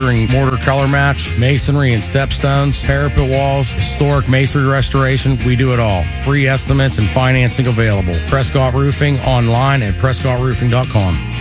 featuring mortar color match, masonry and stepstones, parapet walls, historic masonry restoration. We do it all. Free estimates and financing available. Prescott Roofing online at PrescottRoofing.com.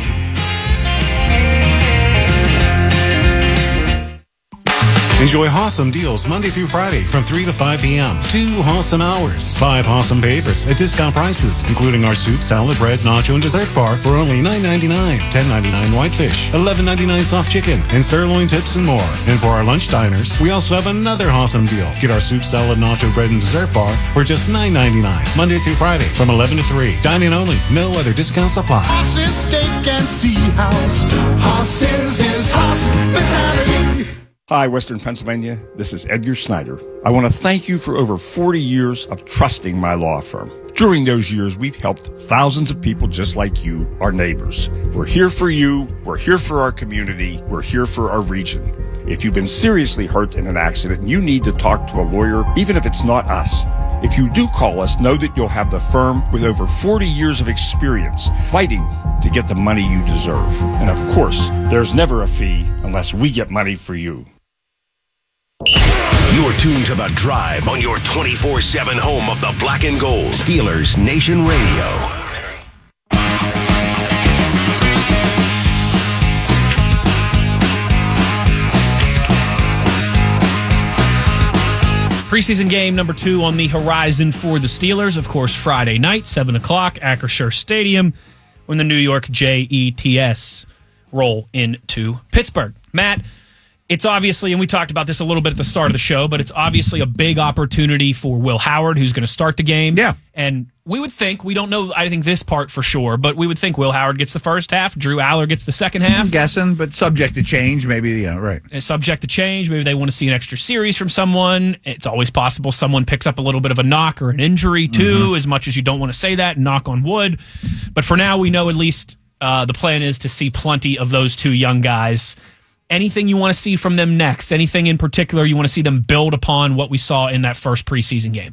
Enjoy Hossam deals Monday through Friday from 3 to 5 p.m. 2 Hossam hours. 5 Hossam favorites at discount prices, including our soup, salad, bread, nacho, and dessert bar for only $9.99. $10.99 whitefish, $11.99 soft chicken, and sirloin tips and more. And for our lunch diners, we also have another Hossam deal. Get our soup, salad, nacho, bread, and dessert bar for just $9.99. Monday through Friday from 11 to 3. Dine-in only. No other discounts apply. Hoss's Steak and Sea House. Hoss's is hospitality. Hi, Western Pennsylvania. This is Edgar Snyder. I want to thank you for over 40 years of trusting my law firm. During those years, we've helped thousands of people just like you, our neighbors. We're here for you. We're here for our community. We're here for our region. If you've been seriously hurt in an accident and you need to talk to a lawyer, even if it's not us, if you do call us, know that you'll have the firm with over 40 years of experience fighting to get the money you deserve. And of course, there's never a fee unless we get money for you. You're tuned to The Drive on your 24/7 home of the Black and Gold. Steelers Nation Radio. Preseason game number 2 on the horizon for the Steelers. Of course, Friday night, 7 o'clock, Acrisure Stadium, when the New York Jets roll into Pittsburgh. Matt, it's obviously, and we talked about this a little bit at the start of the show, but it's obviously a big opportunity for Will Howard, who's going to start the game. Yeah. And we would think, we don't know, I think this part for sure, but we would think Will Howard gets the first half, Drew Aller gets the second half. I'm guessing, but subject to change, maybe, right. Subject to change. Maybe they want to see an extra series from someone. It's always possible someone picks up a little bit of a knock or an injury, too, as much as you don't want to say that, knock on wood. But for now, we know at least the plan is to see plenty of those two young guys. Anything you want to see from them next? Anything in particular you want to see them build upon what we saw in that first preseason game?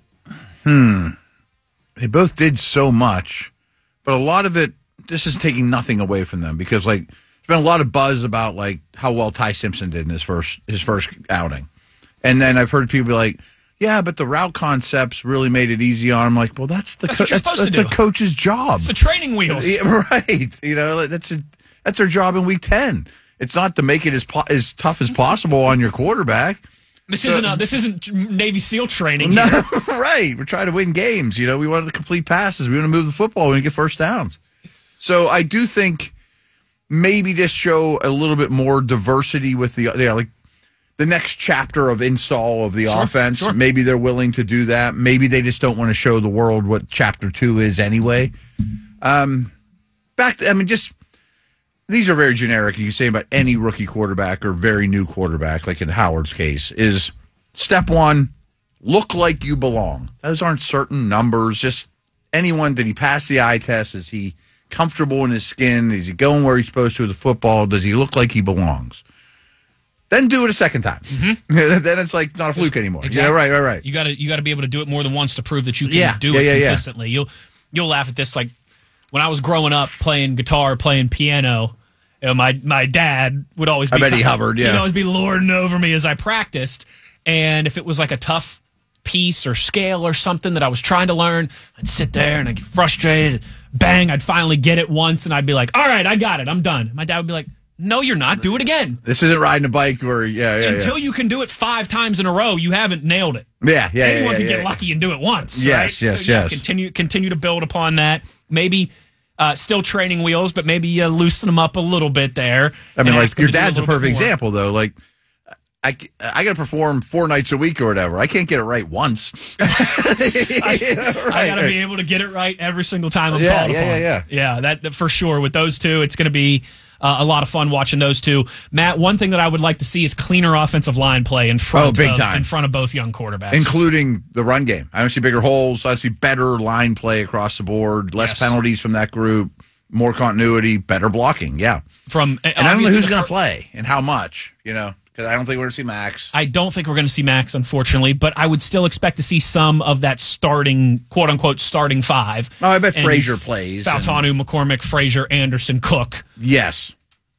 They both did so much, but a lot of it, this is taking nothing away from them because, there's been a lot of buzz about, how well Ty Simpson did in his first outing. And then I've heard people be like, yeah, but the route concepts really made it easy on him. Like, well, that's a coach's job. It's the training wheels. Yeah, right. That's their job in week 10. It's not to make it as tough as possible on your quarterback. This isn't Navy SEAL training. No, right. We're trying to win games. We want to complete passes. We want to move the football. We want to get first downs. So I do think maybe just show a little bit more diversity with the next chapter of install of the offense. Sure. Maybe they're willing to do that. Maybe they just don't want to show the world what chapter 2 is anyway. These are very generic. You can say about any rookie quarterback or very new quarterback, like in Howard's case, is step 1, look like you belong. Those aren't certain numbers. Just anyone, did he pass the eye test? Is he comfortable in his skin? Is he going where he's supposed to with the football? Does he look like he belongs? Then do it a second time. Mm-hmm. Then it's not a fluke anymore. Exactly. Yeah, right. You got to be able to do it more than once to prove that you can do it consistently. Yeah. You'll laugh at this. When I was growing up playing guitar, playing piano, my dad would always be Betty Hubbard, he'd always be lording over me as I practiced. And if it was a tough piece or scale or something that I was trying to learn, I'd sit there and I'd get frustrated. Bang, I'd finally get it once and I'd be like, all right, I got it. I'm done. My dad would be like, no, you're not. Do it again. This isn't riding a bike where, Until you can do it 5 times in a row, you haven't nailed it. Anyone can get lucky and do it once. Yes, right? Yes. Continue to build upon that. Maybe still training wheels, but maybe loosen them up a little bit there. I mean, your dad's a perfect example, though. I got to perform 4 nights a week or whatever. I can't get it right once. I got to be able to get it right every single time I'm called upon. Yeah, that for sure. With those two, it's going to be a lot of fun watching those two. Matt, one thing that I would like to see is cleaner offensive line play in front of both young quarterbacks. Including the run game. I want to see bigger holes. I want to see better line play across the board, less penalties from that group, more continuity, better blocking. Yeah. And I don't know who's going to play and how much, because I don't think we're going to see Max. I don't think we're going to see Max, unfortunately, but I would still expect to see some of that starting, quote-unquote, starting 5. Oh, I bet Frazier plays. Fautanu, McCormick, Frazier, Anderson, Cook. Yes.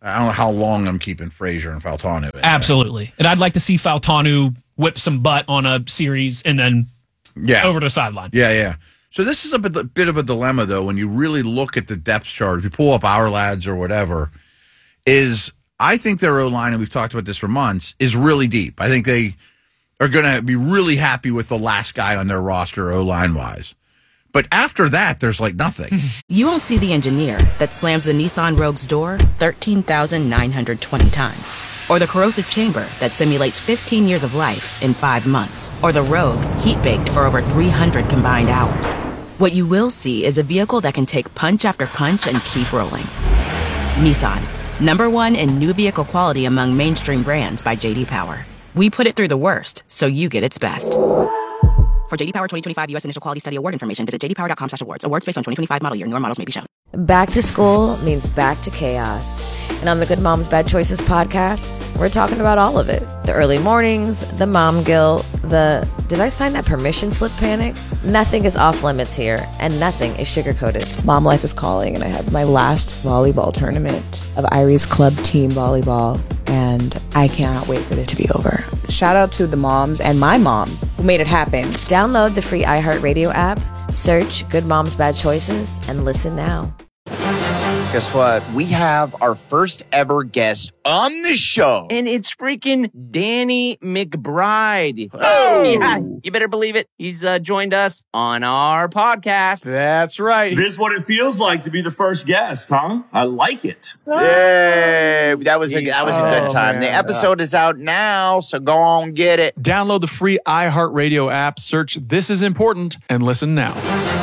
I don't know how long I'm keeping Frazier and Faltanu. Anyway. Absolutely. And I'd like to see Faltanu whip some butt on a series and then over to the sideline. Yeah. So this is a bit of a dilemma, though, when you really look at the depth chart. If you pull up our lads or whatever, I think their O-line, and we've talked about this for months, is really deep. I think they are going to be really happy with the last guy on their roster O-line wise. But after that, there's like nothing. You won't see the engineer that slams the Nissan Rogue's door 13,920 times. Or the corrosive chamber that simulates 15 years of life in 5 months. Or the Rogue heat-baked for over 300 combined hours. What you will see is a vehicle that can take punch after punch and keep rolling. Nissan, #1 in new vehicle quality among mainstream brands by J.D. Power. We put it through the worst, so you get its best. For J.D. Power 2025 U.S. Initial Quality Study Award information, visit jdpower.com/awards. Awards based on 2025 model year. Newer models may be shown. Back to school means back to chaos. And on the Good Moms Bad Choices podcast, we're talking about all of it. The early mornings, the mom guilt, the did I sign that permission slip panic? Nothing is off limits here, and nothing is sugar-coated. Mom life is calling, and I have my last volleyball tournament of Irie's club team volleyball, and I cannot wait for it to be over. Shout out to the moms and my mom who made it happen. Download the free iHeartRadio app, search Good Moms Bad Choices, and listen now. Guess what? We have our first ever guest on the show. And it's freaking Danny McBride. Oh! Yeah, you better believe it. He's joined us on our podcast. That's right. This is what it feels like to be the first guest, huh? I like it. Yay! That was a good time. Man. The episode is out now, so go on get it. Download the free iHeartRadio app, search This Is Important, and listen now.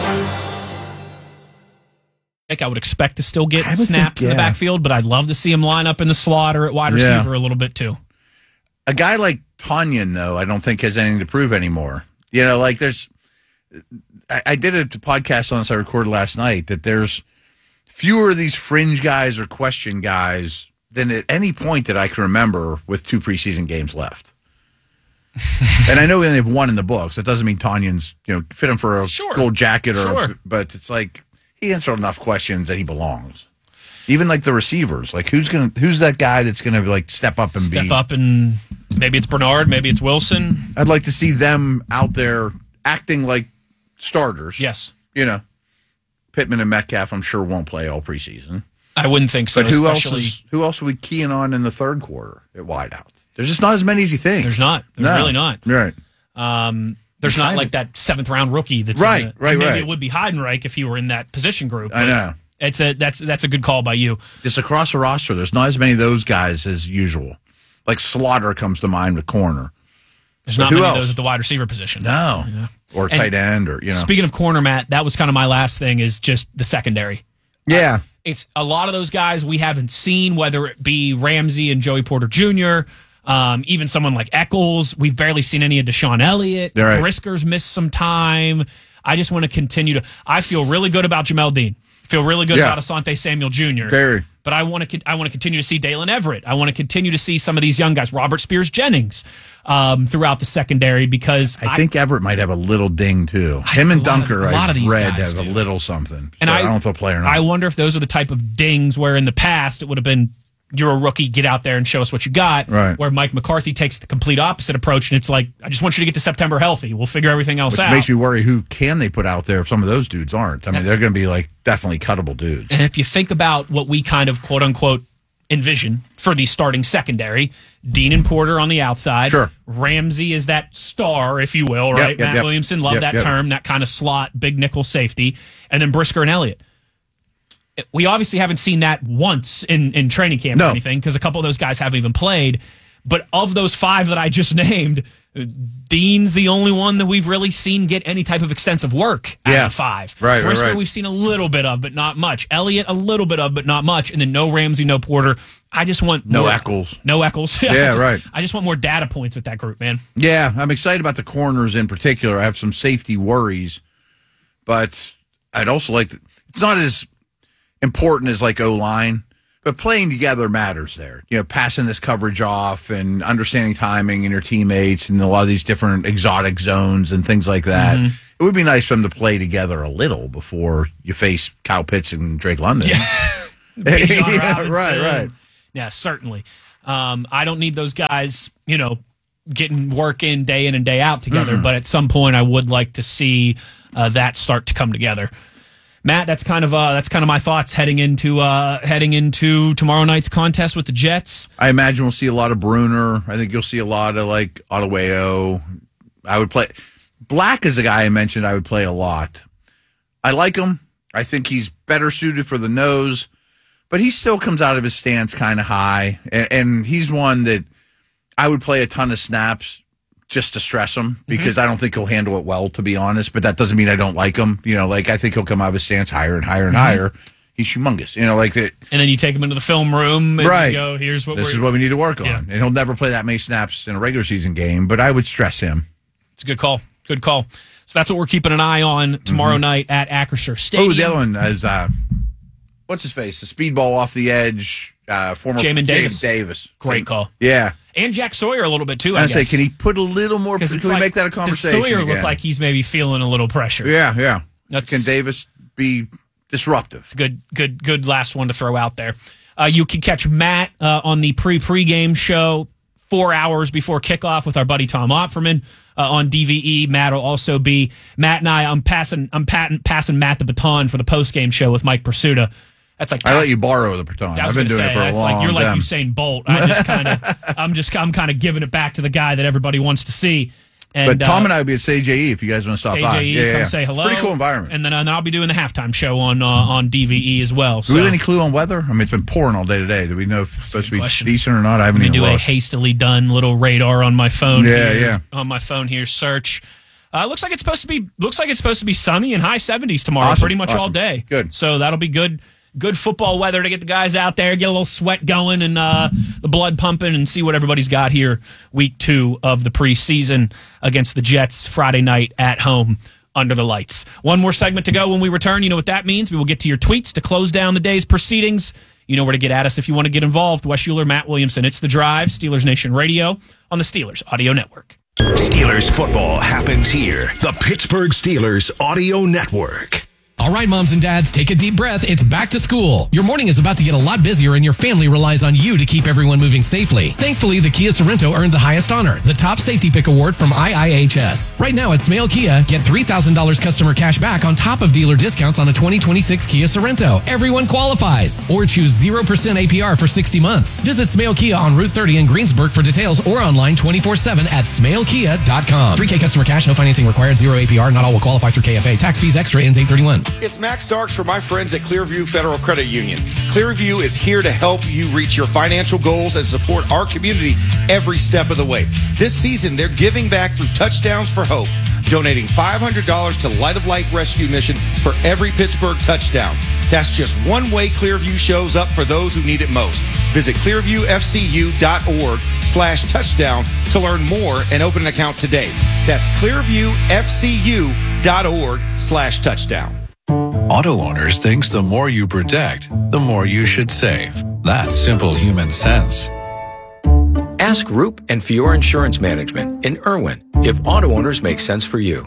I would expect to still get snaps in the backfield, but I'd love to see him line up in the slot or at wide receiver a little bit too. A guy like Tonyan, though, I don't think has anything to prove anymore. You know, like I did a podcast on this I recorded last night, that there's fewer of these fringe guys or question guys than at any point that I can remember with 2 preseason games left. And I know we only have 1 in the books. That doesn't mean Tonyan's, fit him for a gold jacket but it's like, he answered enough questions that he belongs. Even like the receivers, like who's that guy that's gonna like step up and maybe it's Bernard, maybe it's Wilson. I'd like to see them out there acting like starters. Yes, Pittman and Metcalf, I'm sure won't play all preseason. I wouldn't think so. But who else are we keying on in the third quarter at wideout? There's just not as many as you think. There's not. There's really not. Right. There's not like that 7th round rookie that's right. Maybe it would be Heidenreich if he were in that position group. I know. That's a good call by you. Just across the roster, there's not as many of those guys as usual. Like Slaughter comes to mind with corner. There's not many of those at the wide receiver position. No. Yeah. Or tight end or Speaking of corner, Matt, that was kind of my last thing is just the secondary. Yeah. It's a lot of those guys we haven't seen, whether it be Ramsey and Joey Porter Jr., even someone like Eccles. We've barely seen any of Deshaun Elliott. Right. Brisker's missed some time. I just want to continue I feel really good about Jamel Dean. Feel really good about Asante Samuel Jr. Very. But I want to continue to see Dalen Everett. I want to continue to see some of these young guys, Robert Spears Jennings, throughout the secondary, because I think Everett might have a little ding too. Him and Dunker, I read, have a little something. And so I don't know if they'll play or not. I wonder if those are the type of dings where in the past it would have been, you're a rookie, get out there and show us what you got. Right. Where Mike McCarthy takes the complete opposite approach, and it's like, I just want you to get to September healthy. We'll figure everything else out. Which makes me worry, who can they put out there if some of those dudes aren't? I mean, they're going to be like definitely cuttable dudes. And if you think about what we kind of quote unquote envision for the starting secondary, Dean and Porter on the outside. Sure. Ramsey is that star, if you will, right? Matt Williamson, love that term, that kind of slot, big nickel safety. And then Brisker and Elliott. We obviously haven't seen that once in training camp or anything, because a couple of those guys haven't even played. But of those 5 that I just named, Dean's the only one that we've really seen get any type of extensive work out of 5. Right, Brisker we've seen a little bit of, but not much. Elliott, a little bit of, but not much. And then no Ramsey, no Porter. I just want no Eccles. No Eccles. Right. I just want more data points with that group, man. Yeah, I'm excited about the corners in particular. I have some safety worries, but I'd also like to, it's not as important as like O-line, but playing together matters there. Passing this coverage off and understanding timing and your teammates and a lot of these different exotic zones and things like that. Mm-hmm. It would be nice for them to play together a little before you face Kyle Pitts and Drake London. Yeah. Right. Yeah, certainly. I don't need those guys, getting work in and day out together. But at some point, I would like to see that start to come together. Matt, that's kind of my thoughts heading into tomorrow night's contest with the Jets. I imagine we'll see a lot of Bruner. I think you'll see a lot of like Ottaweo. I would play Black is a guy I mentioned. I would play a lot. I like him. I think he's better suited for the nose, but he still comes out of his stance kind of high, and he's one that I would play a ton of snaps just to stress him because I don't think he'll handle it well, to be honest. But that doesn't mean I don't like him. I think he'll come out of his stance higher and higher and higher. He's humongous, like that. And then you take him into the film room and you go, this is what we need to work on. And he'll never play that many snaps in a regular season game, but I would stress him. It's a good call. Good call. So that's what we're keeping an eye on tomorrow night at Acrisure Stadium. Oh, the other one is, what's his face? The speedball off the edge, former Jamin Davis. Great call. Yeah. And Jack Sawyer a little bit, too, I guess. Can he put a little more? Can we make that a conversation? Does Sawyer again? look like he's maybe feeling a little pressure? Yeah. Can Davis be disruptive? It's a good last one to throw out there. You can catch Matt on the pregame show 4 hours before kickoff with our buddy Tom Opferman on DVE. Matt will also be Matt and I'm passing Matt the baton for the postgame show with Mike Pursuta. That's like I let you borrow the baton. I've been doing it for a long time. You're like Usain Bolt. I'm kind of giving it back to the guy that everybody wants to see. And, but Tom and I will be at SAJE if you guys want to stop by. Come say hello. Pretty cool environment. And then I'll be doing the halftime show on DVE as well. Do we have any clue on weather? I mean, it's been pouring all day today. Do we know if it's supposed to be decent or not? I haven't even looked. Do a hastily done little radar on my phone. Yeah. On my phone here, search. Looks like it's supposed to be sunny and high 70s tomorrow, pretty much all day. Good. So that'll be good. Good football weather to get the guys out there, get a little sweat going and the blood pumping and see what everybody's got here week 2 of the preseason against the Jets Friday night at home under the lights. One more segment to go when we return. You know what that means. We will get to your tweets to close down the day's proceedings. You know where to get at us if you want to get involved. Wes Schuler, Matt Williamson. It's The Drive, Steelers Nation Radio on the Steelers Audio Network. Steelers football happens here. The Pittsburgh Steelers Audio Network. All right, moms and dads, take a deep breath. It's back to school. Your morning is about to get a lot busier, and your family relies on you to keep everyone moving safely. Thankfully, the Kia Sorento earned the highest honor, the Top Safety Pick Award from IIHS. Right now at Smale Kia, get $3,000 customer cash back on top of dealer discounts on a 2026 Kia Sorento. Everyone qualifies. Or choose 0% APR for 60 months. Visit Smale Kia on Route 30 in Greensburg for details or online 24/7 at smalekia.com. 3K customer cash, no financing required, 0 APR. Not all will qualify through KFA. Tax fees extra ends 8/31. It's Max Starks for my friends at Clearview Federal Credit Union. Clearview is here to help you reach your financial goals and support our community every step of the way. This season, they're giving back through Touchdowns for Hope, donating $500 to Light of Life Rescue Mission for every Pittsburgh touchdown. That's just one way Clearview shows up for those who need it most. Visit clearviewfcu.org/touchdown to learn more and open an account today. That's clearviewfcu.org/touchdown. Auto Owners thinks the more you protect, the more you should save. That's simple human sense. Ask Roop and Fiore Insurance Management in Irwin if auto owners make sense for you.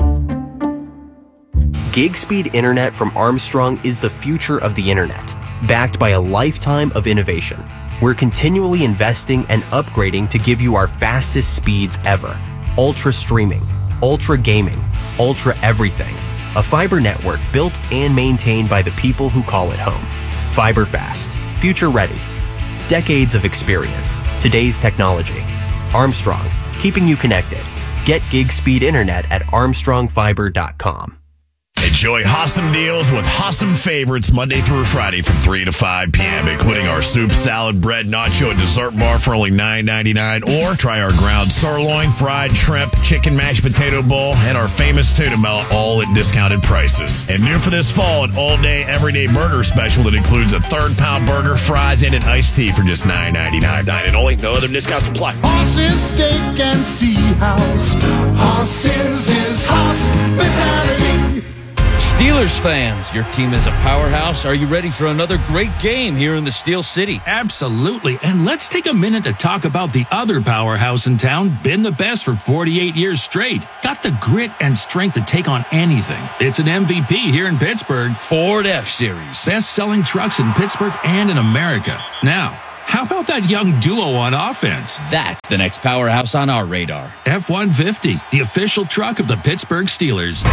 Gig speed internet from Armstrong is the future of the internet, backed by a lifetime of innovation. We're continually investing and upgrading to give you our fastest speeds ever. Ultra streaming, ultra gaming, ultra everything. A fiber network built and maintained by the people who call it home. Fiber fast, future ready. Decades of experience, today's technology. Armstrong, keeping you connected. Get gig speed internet at armstrongfiber.com. Enjoy awesome deals with awesome favorites Monday through Friday from 3 to 5 p.m., including our soup, salad, bread, nacho, and dessert bar for only $9.99. Or try our ground sirloin, fried shrimp, chicken mashed potato bowl, and our famous tuna melt, all at discounted prices. And new for this fall, an all-day, everyday burger special that includes a third-pound burger, fries, and an iced tea for just $9.99. Dine only, no other discounts apply. Horses, steak, and sea house. Horses is hospitality. Steelers fans, your team is a powerhouse. Are you ready for another great game here in the Steel City? Absolutely. And let's take a minute to talk about the other powerhouse in town, been the best for 48 years straight. Got the grit and strength to take on anything. It's an MVP here in Pittsburgh. Ford F-Series. Best-selling trucks in Pittsburgh and in America. Now, How about that young duo on offense? That's the next powerhouse on our radar. F-150, the official truck of the Pittsburgh Steelers.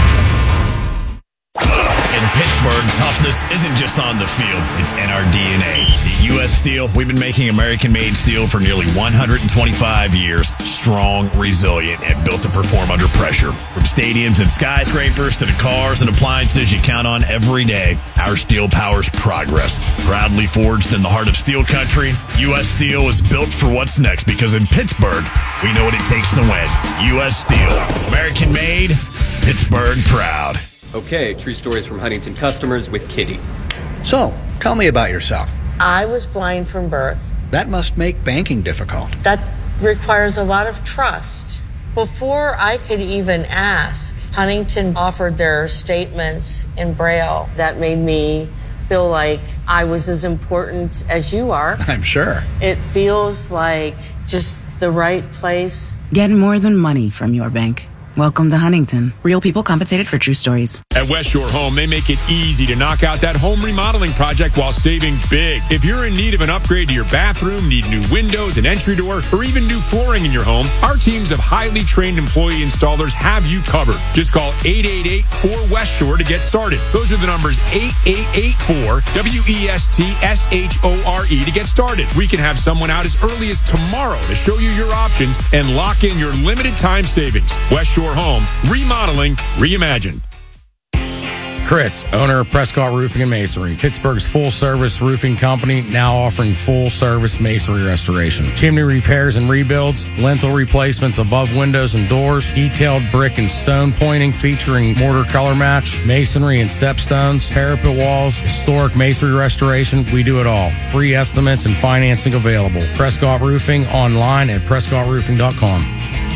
In Pittsburgh, toughness isn't just on the field, it's in our DNA. At U.S. Steel, we've been making American-made steel for nearly 125 years. Strong, resilient, and built to perform under pressure. From stadiums and skyscrapers to the cars and appliances you count on every day, our steel powers progress. Proudly forged in the heart of steel country, U.S. Steel is built for what's next because in Pittsburgh, we know what it takes to win. U.S. Steel. American-made, Pittsburgh proud. Okay, true stories from Huntington customers with Kitty. So, tell me about yourself. I was blind from birth. That must make banking difficult. That requires a lot of trust. Before I could even ask, Huntington offered their statements in Braille. That made me feel like I was as important as you are. I'm sure. It feels like just the right place. Get more than money from your bank. Welcome to Huntington. Real people compensated for true stories. At West Shore Home, they make it easy to knock out that home remodeling project while saving big. If you're in need of an upgrade to your bathroom, need new windows, an entry door, or even new flooring in your home, our teams of highly trained employee installers have you covered. Just call 888-4West Shore to get started. Those are the numbers 8884-WESTSHORE to get started. We can have someone out as early as tomorrow to show you your options and lock in your limited time savings. West Shore Home, remodeling, reimagined. Chris, owner of Prescott Roofing and Masonry, Pittsburgh's full-service roofing company, now offering full-service masonry restoration. Chimney repairs and rebuilds, lintel replacements above windows and doors, detailed brick and stone pointing featuring mortar color match, masonry and stepstones, parapet walls, historic masonry restoration. We do it all. Free estimates and financing available. Prescott Roofing online at prescottroofing.com.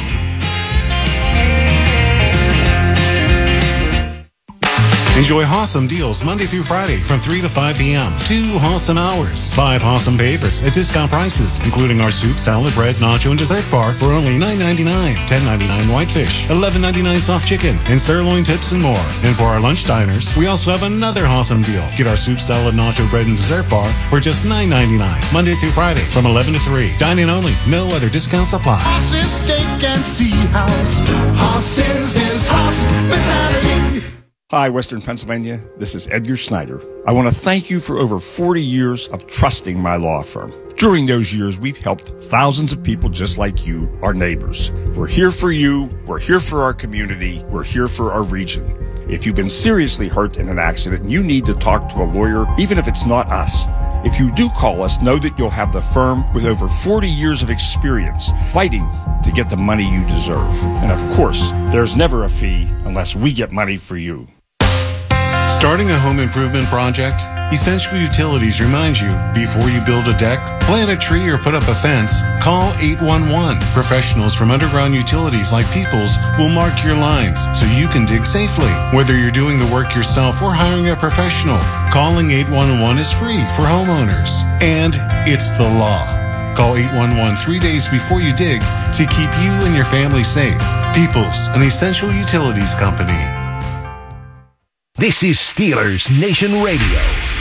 Enjoy awesome deals Monday through Friday from 3 to 5 p.m. 2 awesome hours. 5 awesome favorites at discount prices, including our soup, salad, bread, nacho, and dessert bar for only $9.99. $10.99 whitefish, $11.99 soft chicken, and sirloin tips and more. And for our lunch diners, we also have another awesome deal. Get our soup, salad, nacho, bread, and dessert bar for just $9.99. Monday through Friday from 11 to 3. Dine-in only. No other discounts apply. Horses, steak, and sea house. Horses is hospitality. Hi, Western Pennsylvania. This is Edgar Snyder. I want to thank you for over 40 years of trusting my law firm. During those years, we've helped thousands of people just like you, our neighbors. We're here for you. We're here for our community. We're here for our region. If you've been seriously hurt in an accident and you need to talk to a lawyer, even if it's not us, if you do call us, know that you'll have the firm with over 40 years of experience fighting to get the money you deserve. And of course, there's never a fee unless we get money for you. Starting a home improvement project? Essential Utilities reminds you, before you build a deck, plant a tree, or put up a fence, call 811. Professionals from Underground Utilities like Peoples will mark your lines so you can dig safely. Whether you're doing the work yourself or hiring a professional, calling 811 is free for homeowners. And it's the law. Call 811 3 days before you dig to keep you and your family safe. Peoples, an Essential Utilities company. This is Steelers Nation Radio.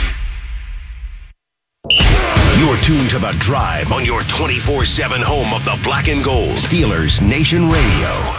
You're tuned to The Drive on your 24/7 home of the Black and Gold. Steelers Nation Radio.